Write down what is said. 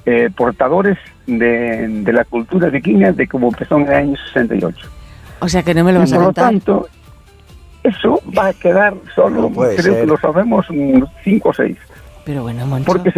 portadores de la cultura vikinga de como empezó en el año 68. O sea que no me lo vas a contar. Por lo tanto, eso va a quedar solo, No puede creo ser. que lo sabemos 5 o 6. Pero bueno, Moncho. Porque